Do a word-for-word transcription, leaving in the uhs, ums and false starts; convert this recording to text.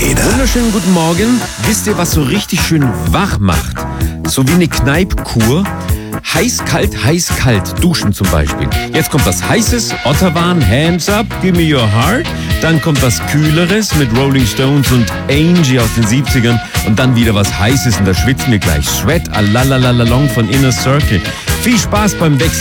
Eder. Wunderschönen guten Morgen. Wisst ihr, was so richtig schön wach macht? So wie eine Kneippkur. Heiß, kalt, heiß, kalt. Duschen zum Beispiel. Jetzt kommt was Heißes. Otterwan, Hands Up, Give Me Your Heart. Dann kommt was Kühleres mit Rolling Stones und Angie aus den siebzigern. Und dann wieder was Heißes und da schwitzen wir gleich. Sweat, Alalalalong von Inner Circle. Viel Spaß beim Wechseln.